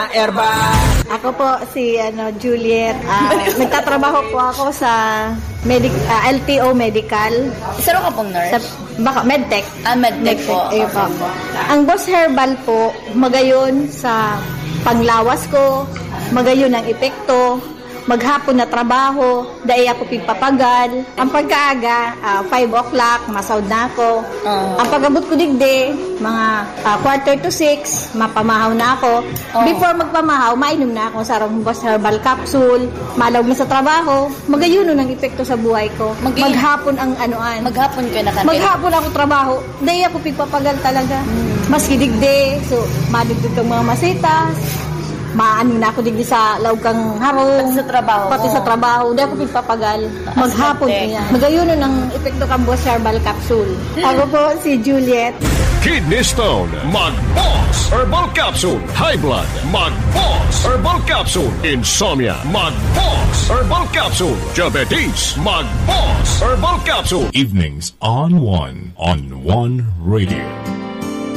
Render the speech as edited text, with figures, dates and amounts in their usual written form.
Herbal. Ako po si Juliet. Nagtatrabaho po ako sa LTO Medical. Saro ka pong nurse? Baka medtech. Medtech po. Ayun po. Ang Boss Herbal po, magayon sa panglawas ko, magayon ang epekto, maghapon na trabaho, dahil ako pigpapagal. Ang pagkaaga, 5 o'clock, masawd na ako. Ang pagabot ko digde, mga 5:45, mapamahaw na ako. Before magpamahaw, mainom na ako sa Boss Herbal Capsule. Malawag na sa trabaho, magayuno ng epekto sa buhay ko. Maghapon ang anuan. Maghapon ka na kanina? Maghapon ako trabaho, dahil ako pigpapagal talaga. Maski digde, so madugtog ang mga masitas, maano na ako digdi sa lawag kang harong. Pati sa trabaho. Hindi ako pagpapagal. Maghapon niya. Magayuno ng epekto kang Boss Herbal Capsule. Ako po si Juliet. Kidney Stone, Mag-Boss Herbal Capsule. High Blood, Mag-Boss Herbal Capsule. Insomnia, Mag-Boss Herbal Capsule. Diabetes, Mag-Boss Herbal Capsule. Evenings on One Radio.